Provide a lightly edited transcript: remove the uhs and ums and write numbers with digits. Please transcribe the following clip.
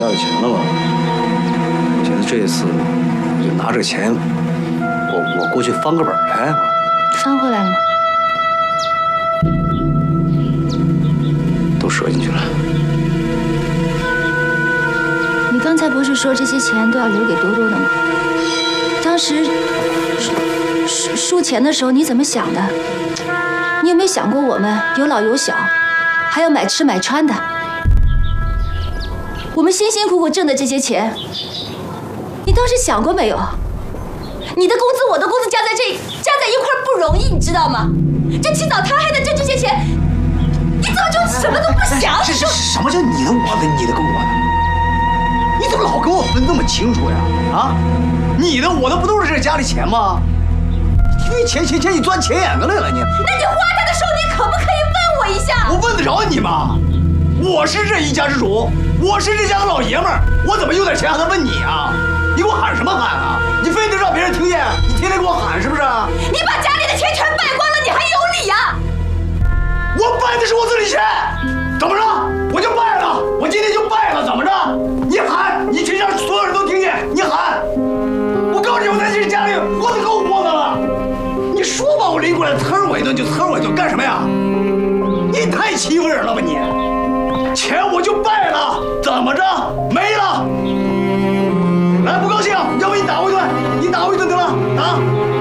家有钱了嘛？我觉得这次我就拿这个钱，我过去翻个本来。 翻回来了吗？ 都折进去了。 你刚才不是说这些钱都要留给多多的吗？当时输钱的时候你怎么想的？你有没有想过我们有老有小，还要买吃买穿的？我们辛辛苦苦挣的这些钱，你倒是想过没有？你的工资我的工资加在一块不容易，你知道吗？这起早贪黑的挣这些钱，你怎么就什么都不想？ 这什么叫你的我的，你的跟我的？你怎么老跟我分那么清楚呀？啊，你的我的不都是这家里钱吗？你钱，你钻钱眼子来了你？ 那你花它的时候，你可不可以问我一下？ 我问得着你吗？我是这一家之主，我是这家的老爷们儿，我怎么有点钱还能问你啊？你给我喊什么喊啊？你非得让别人听见，你天天给我喊是不是？ 你把家里的钱全败光了，你还有理呀？ 我败的是我自己钱，怎么着？我就败了，我今天就败了，怎么着？你喊，你去让所有人都听见，你喊！我告诉你，我在这家里活得够窝囊了。你说把我拎过来呲我一顿就呲我一顿，干什么呀？你太欺负人了吧你！钱我就败了，怎么着？没了。来，不高兴，要不你打我一顿，你打我一顿得了，打。